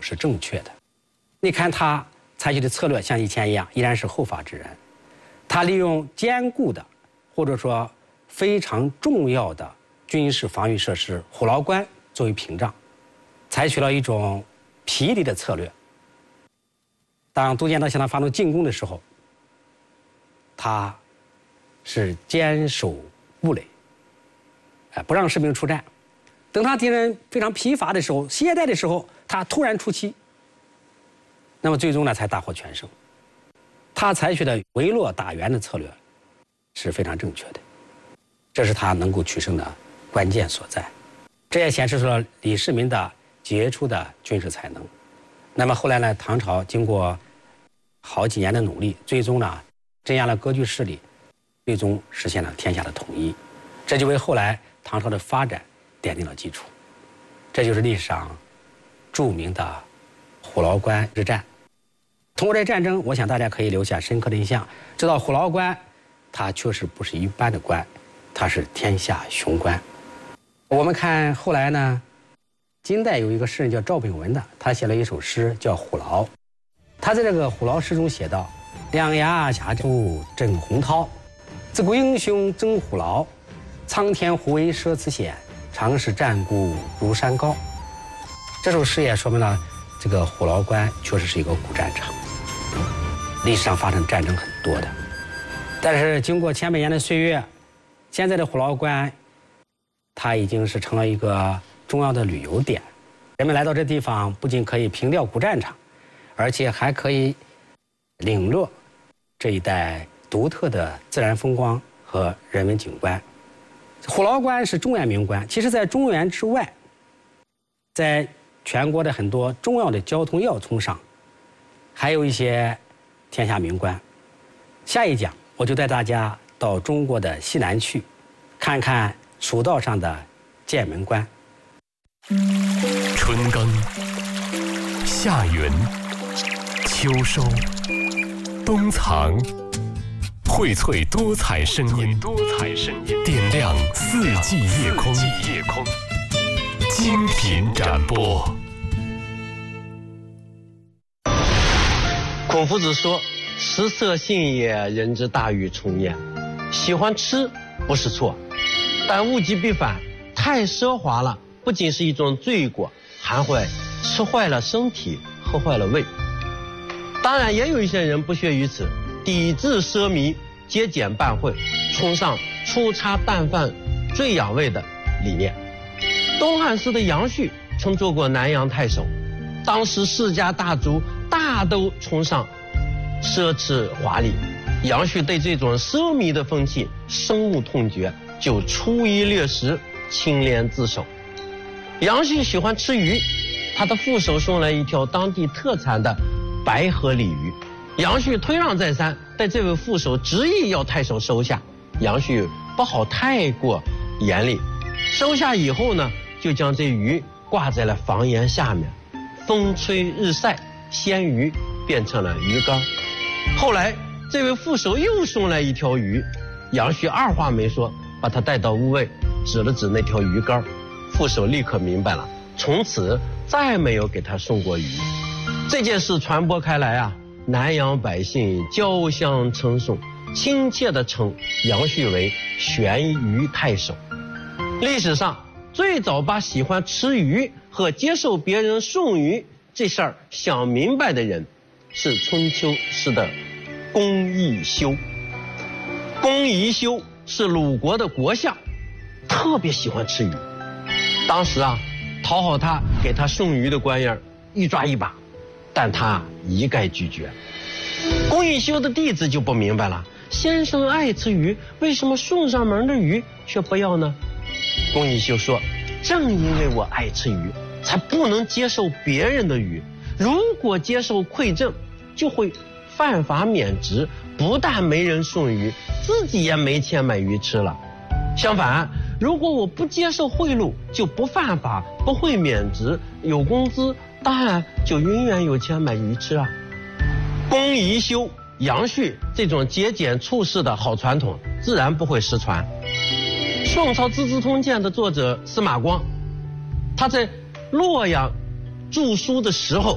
是正确的。你看他采取的策略像以前一样，依然是后发制人。他利用坚固的或者说非常重要的军事防御设施虎牢关作为屏障，采取了一种疲离的策略。当杜建德向他发动进攻的时候，他是坚守布垒，不让士兵出战。等他敌人非常疲乏的时候、懈怠的时候，他突然出击，那么最终呢才大获全胜。他采取的围落打援的策略是非常正确的，这是他能够取胜的关键所在。这也显示出了李世民的杰出的军事才能。那么后来呢，唐朝经过好几年的努力，最终呢镇压了割据势力，最终实现了天下的统一，这就为后来唐朝的发展奠定了基础。这就是历史上著名的虎牢关之战。通过这战争，我想大家可以留下深刻的印象，知道虎牢关它确实不是一般的关，它是天下雄关。我们看后来呢，金代有一个诗人叫赵秉文的，他写了一首诗叫《虎牢》。他在这个虎牢诗中写道：两崖峡筑震洪涛，自古英雄争虎牢，苍天虎威奢此险，常使战鼓如山高。这首诗也说明了这个虎牢关确实是一个古战场，历史上发生战争很多的。但是经过千百年的岁月，现在的虎牢关它已经是成了一个重要的旅游点。人们来到这地方，不仅可以凭吊古战场，而且还可以领略这一带独特的自然风光和人文景观。虎牢关是中原名关，其实在中原之外，在全国的很多重要的交通要冲上，还有一些天下名关。下一讲我就带大家到中国的西南去，看看蜀道上的剑门关。 春耕、夏耘、秋收、冬藏，荟萃多彩声音，点亮四季夜空，精品展播。 孔夫子说：“食色性也，人之大欲从焉。”喜欢吃不是错，但物极必反，太奢华了，不仅是一种罪过，还会吃坏了身体，喝坏了胃。当然，也有一些人不屑于此，抵制奢靡，节俭办会，崇尚粗茶淡饭最养胃的理念。东汉时的杨旭曾做过南阳太守，当时世家大族大都崇尚奢侈华丽，杨旭对这种奢靡的风气深恶痛绝，就出衣掠食，清廉自守。杨旭喜欢吃鱼，他的副手送来一条当地特产的白河鲤鱼，杨旭推让再三，但这位副手执意要太守收下，杨旭不好太过严厉，收下以后呢，就将这鱼挂在了房檐下面，风吹日晒，鲜鱼变成了鱼干。后来这位副手又送来一条鱼，杨旭二话没说，把他带到屋外，指了指那条鱼干，副手立刻明白了，从此再没有给他送过鱼。这件事传播开来啊，南阳百姓交相称颂，亲切地称杨旭为悬鱼太守。历史上最早把喜欢吃鱼和接受别人送鱼这事儿想明白的人，是春秋时的公义修。公宜修是鲁国的国相，特别喜欢吃鱼。当时啊，讨好他给他送鱼的官员一抓一把，但他一概拒绝。公宜修的弟子就不明白了，先生爱吃鱼，为什么送上门的鱼却不要呢？公宜修说，正因为我爱吃鱼，才不能接受别人的鱼，如果接受馈赠，就会犯法免职，不但没人送鱼，自己也没钱买鱼吃了。相反，如果我不接受贿赂，就不犯法，不会免职，有工资，当然就永远有钱买鱼吃啊。公宜修、杨旭这种节俭处事的好传统，自然不会失传。宋朝《资治通鉴》的作者司马光，他在洛阳著书的时候，